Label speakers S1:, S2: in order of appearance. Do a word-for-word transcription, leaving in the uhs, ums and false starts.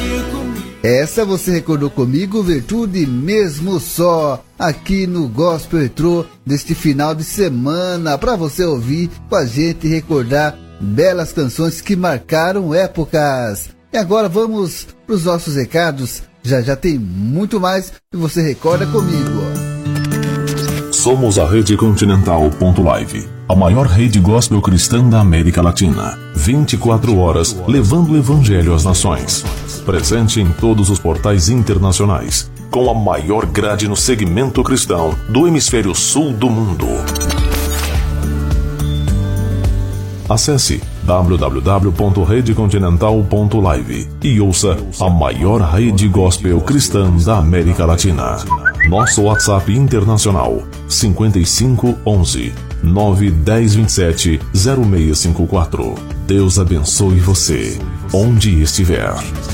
S1: Essa você recordou comigo, Virtude Mesmo Só, aqui no Gospel Retrô deste final de semana, para você ouvir com a gente e recordar belas canções que marcaram épocas. E agora vamos para os nossos recados, já já tem muito mais e você recorda comigo.
S2: Somos a Rede Continental ponto live, a maior rede gospel cristã da América Latina. vinte e quatro horas levando o evangelho às nações. Presente em todos os portais internacionais, com a maior grade no segmento cristão do hemisfério sul do mundo. Acesse w w w ponto rede continental ponto live e ouça a maior rede gospel cristã da América Latina. Nosso WhatsApp internacional cinco cinco um um nove um zero dois sete zero seis cinco quatro. Deus abençoe você, onde estiver.